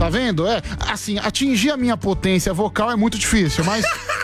Tá vendo? É, assim, atingir a minha potência vocal é muito difícil, mas...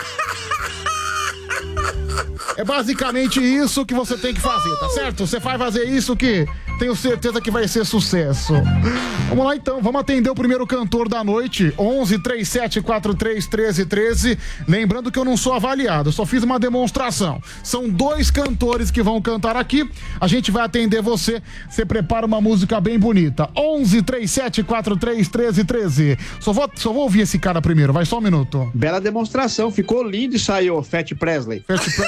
É basicamente isso que você tem que fazer, tá certo? Você vai fazer isso que tenho certeza que vai ser sucesso. Vamos lá então, vamos atender o primeiro cantor da noite, 11 37 43 13 13. Lembrando que eu não sou avaliado, eu só fiz uma demonstração. São 2 cantores que vão cantar aqui, a gente vai atender você. Você prepara uma música bem bonita. 11 37 43 13 13. Só vou ouvir esse cara primeiro, vai só um minuto. Bela demonstração, ficou lindo isso aí, ô Fat Presley.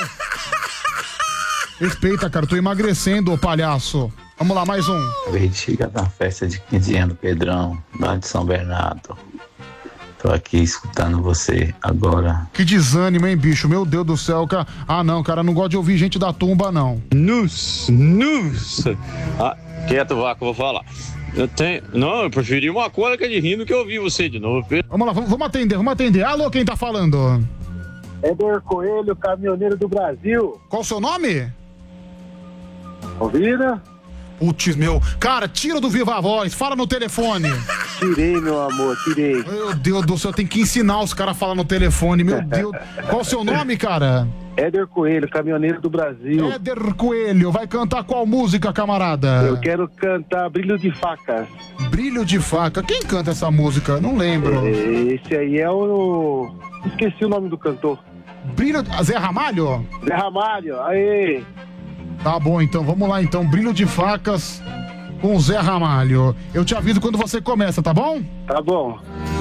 Respeita, cara, tô emagrecendo, ô palhaço. Vamos lá, mais um. Bexiga da festa de 15 anos, Pedrão, lá de São Bernardo. Tô aqui escutando você agora. Que desânimo, hein, bicho? Meu Deus do céu, cara. Ah, não, cara, não gosto de ouvir gente da tumba, não. Nossa. Ah, quieto, Vaca, eu vou falar. Eu preferi uma coisa de rindo que eu ouvi você de novo, Pedro. Vamos lá, vamos atender. Alô, quem tá falando? Éder Coelho, caminhoneiro do Brasil. Qual o seu nome? Ouvida? Putz, meu. Cara, tira do Viva Voz, fala no telefone. Tirei, meu amor, tirei. Meu Deus do céu, tem que ensinar os caras a falar no telefone, meu Deus. Qual o seu nome, cara? Éder Coelho, caminhoneiro do Brasil. Éder Coelho, vai cantar qual música, camarada? Eu quero cantar Brilho de Faca. Brilho de Faca. Quem canta essa música? Não lembro. Esse aí é o... Esqueci o nome do cantor. Brilho... Zé Ramalho? Zé Ramalho, aê. Tá bom, então, vamos lá, então. Brilho de Facas com o Zé Ramalho. Eu te aviso quando você começa, tá bom? Tá bom.